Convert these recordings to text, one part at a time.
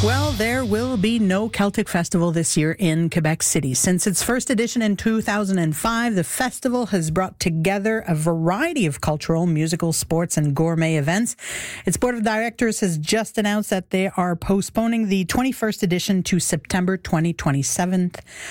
Well, there will be no Celtic Festival this year in Quebec City. Since its first edition in 2005, the festival has brought together a variety of cultural, musical, sports, and gourmet events. Its board of directors has just announced that they are postponing the 21st edition to September 2027.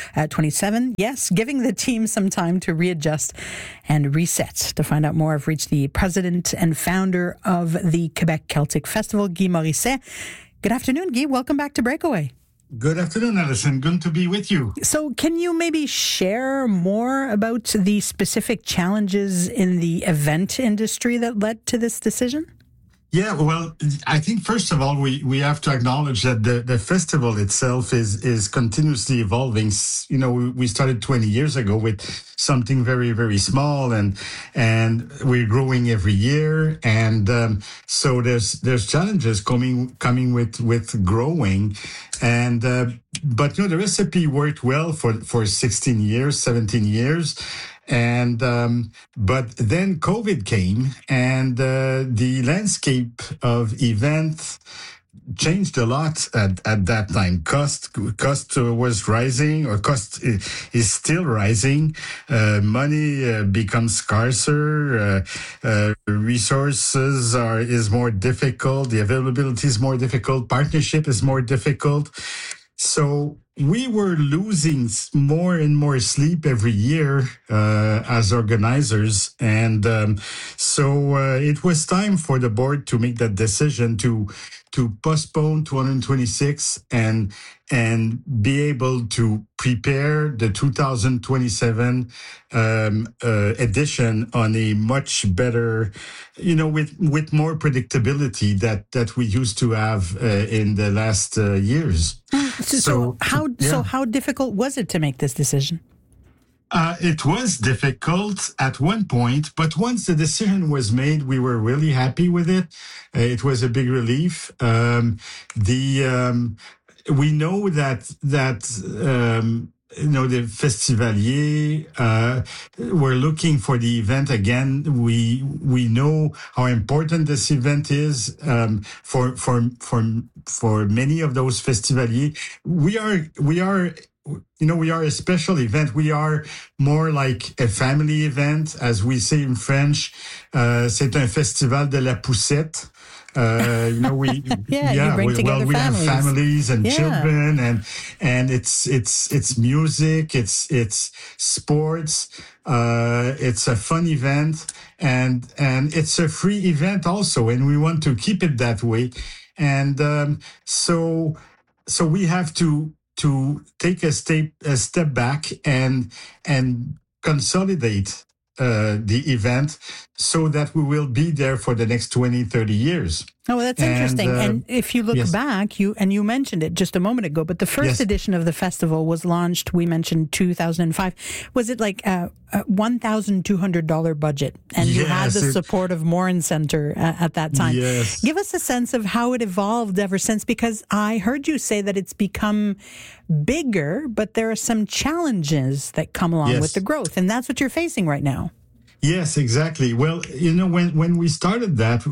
Yes, giving the team some time to readjust and reset. To find out more, I've reached the president and founder of the Quebec Celtic Festival, Guy Morisset. Good afternoon, Guy. Welcome back to Breakaway. Good afternoon, Alison. Good to be with you. So can you maybe share more about the specific challenges in the event industry that led to this decision? Yeah, well, I think first of all, we have to acknowledge that the festival itself is continuously evolving. You know, we started 20 years ago with something very, very small and we're growing every year. And so there's challenges coming with growing. And but you know, the recipe worked well for 16 years, 17 years. And but then COVID came, and the landscape of events changed a lot at that time. Cost was rising, or cost is still rising. Money becomes scarcer. Resources is more difficult. The availability is more difficult. Partnership is more difficult. So we were losing more and more sleep every year as organizers. And so it was time for the board to make that decision to postpone 226 and be able to prepare the 2027 edition on a much better, you know, with more predictability that we used to have in the last years. So how difficult was it to make this decision? It was difficult at one point, but once the decision was made, we were really happy with it. It was a big relief. We know that you know, the festivalier we're looking for the event again. We know how important this event is for many of those festivaliers. We are you know, we are a special event. We are more like a family event, as we say in French. C'est un festival de la poussette. You know, we have families and children, and it's music, it's sports, it's a fun event, and it's a free event also, and we want to keep it that way. And so we have to take a step back and consolidate the event so that we will be there for the next 20, 30 years. Oh, well, that's interesting. And if you look back, you mentioned it just a moment ago, but the first edition of the festival was launched, we mentioned 2005. Was it like a $1,200 budget? And you had the support of Morin Center at that time. Yes. Give us a sense of how it evolved ever since, because I heard you say that it's become bigger, but there are some challenges that come along with the growth. And that's what you're facing right now. Yes, exactly. Well, you know, when we started that,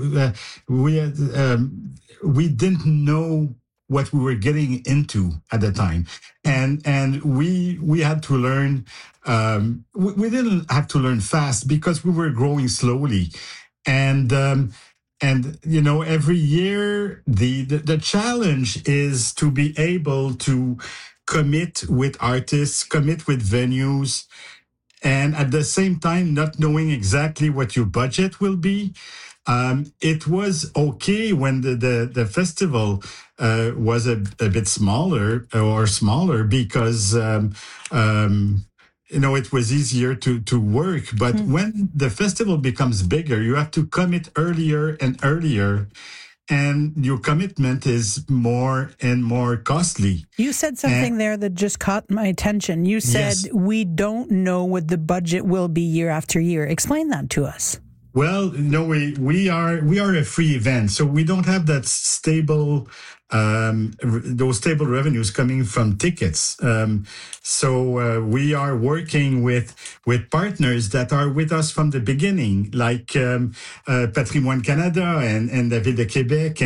we didn't know what we were getting into at the time, and we had to learn. We didn't have to learn fast because we were growing slowly, and you know, every year the challenge is to be able to commit with artists, commit with venues. And at the same time, not knowing exactly what your budget will be. It was okay when the festival was a bit smaller because, you know, it was easier to work. But when the festival becomes bigger, you have to commit earlier and earlier. And your commitment is more and more costly. You said something there that just caught my attention. You said, we don't know what the budget will be year after year. Explain that to us. Well, no, we are a free event, so we don't have that stable those stable revenues coming from tickets. So we are working with partners that are with us from the beginning, like Patrimoine Canada and la Ville de Québec,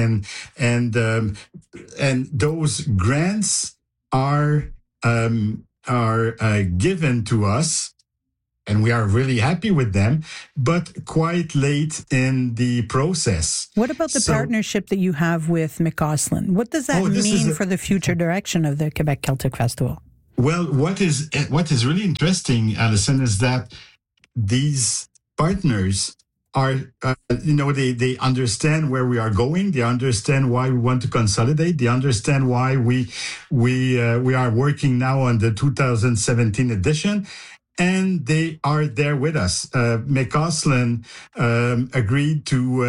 and those grants are given to us, and we are really happy with them, but quite late in the process. What about the partnership that you have with McCausland? What does that mean for the future direction of the Quebec Celtic Festival? Well, what is really interesting, Alison, is that these partners are, they understand where we are going. They understand why we want to consolidate. They understand why we are working now on the 2017 edition. And they are there with us. McCausland agreed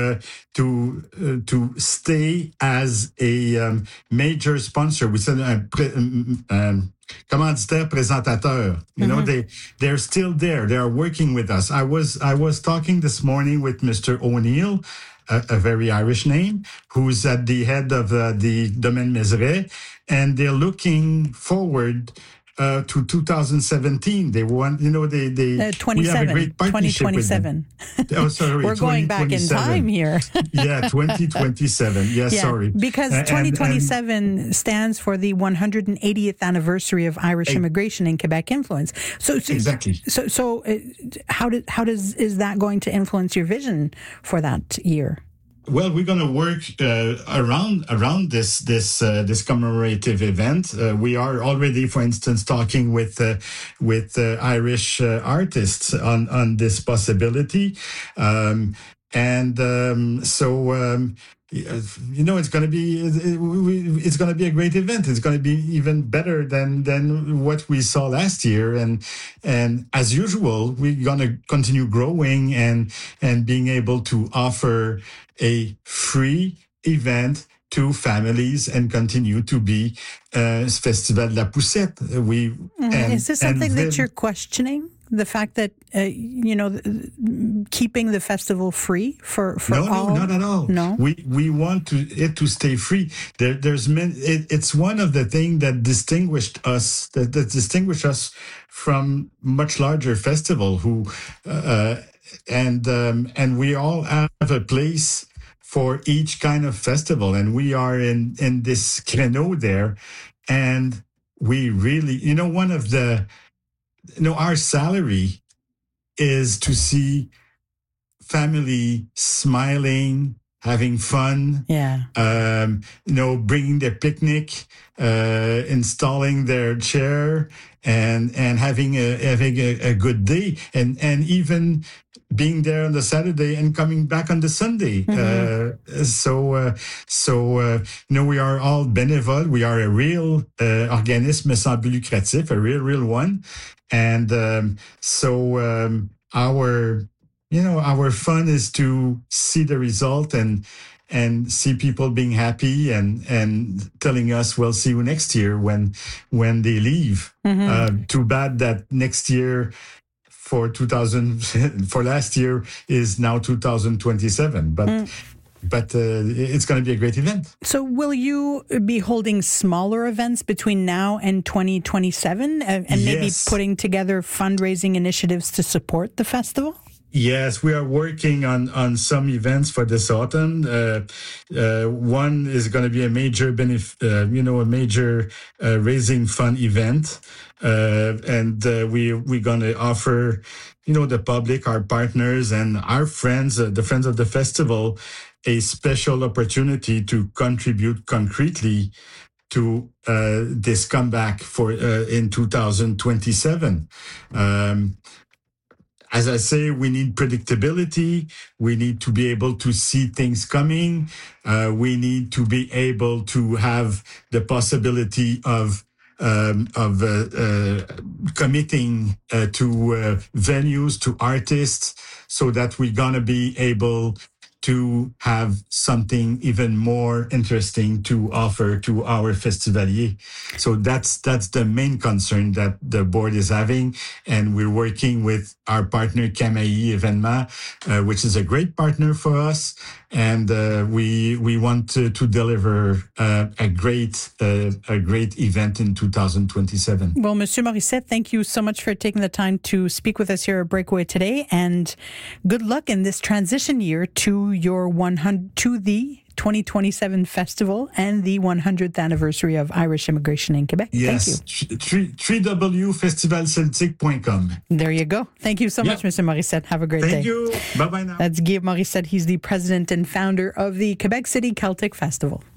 to stay as a major sponsor. We said commanditaire présentateur. You know, they're still there. They are working with us. I was talking this morning with Mr. O'Neill, a very Irish name, who's at the head of the Domaine Mézeray, and they're looking forward to 2017. They want, we have a great partnership with them. Oh, sorry. We're going back in time here. Yeah, 2027. Yeah, sorry. Because 2027 stands for the 180th anniversary of Irish immigration and Quebec influence. So exactly. So how is that going to influence your vision for that year? Well, we're going to work around this commemorative event. We are already, for instance, talking with Irish artists on this possibility, it's going to be a great event. It's going to be even better than what we saw last year. And as usual, we're going to continue growing and being able to offer a free event to families and continue to be Festival de la Poussette. Is this something that you're questioning? The fact that, keeping the festival free for all? No, not at all. No? We want it to stay free. It's one of the things that distinguished us, that distinguish us from much larger festival and we all have a place for each kind of festival, and we are in this créneau there, and we really, one of the, our salary is to see family smiling, having fun, bringing their picnic, installing their chair, and having a good day, and even being there on the Saturday and coming back on the Sunday. We are all bénévoles. We are a real organisme sans but lucratif, a real one. And our fun is to see the result and see people being happy and telling us, "We'll see you next year" when they leave. Too bad that next year for last year is now 2027, but it's going to be a great event. So will you be holding smaller events between now and 2027 and maybe putting together fundraising initiatives to support the festival? Yes, we are working on some events for this autumn. One is going to be a major raising fund event, and we're going to offer, the public, our partners, and our friends, the friends of the festival, a special opportunity to contribute concretely to this comeback in 2027. As I say, we need predictability. We need to be able to see things coming. We need to be able to have the possibility of committing to venues, to artists, so that we're gonna be able to have something even more interesting to offer to our festivalier. So that's the main concern that the board is having, and we're working with our partner Camaï Événements, which is a great partner for us, and we want to deliver a great event in 2027. Well, Monsieur Morissette, thank you so much for taking the time to speak with us here at Breakaway today, and good luck in this transition year to the 2027 festival and the 100th anniversary of Irish immigration in Quebec. Yes. Thank you. www.festivalceltic.com. There you go. Thank you so much, Mr. Morissette. Have a great day. Thank you. Bye-bye now. That's Guillaume Morissette. He's the president and founder of the Quebec City Celtic Festival.